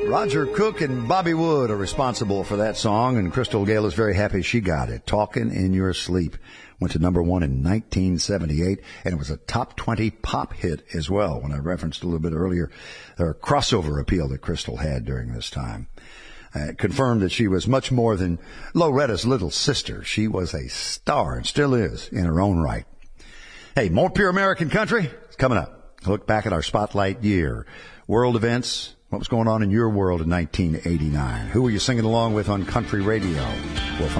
Roger Cook and Bobby Wood are responsible for that song, and Crystal Gayle is very happy she got it. Talkin' in Your Sleep went to number 1 in 1978, and it was a top 20 pop hit as well. When I referenced a little bit earlier, their crossover appeal that Crystal had during this time. Confirmed that she was much more than Loretta's little sister. She was a star and still is in her own right. Hey, more Pure American Country is coming up. Look back at our spotlight year. World events. What was going on in your world in 1989? Who were you singing along with on country radio? We'll find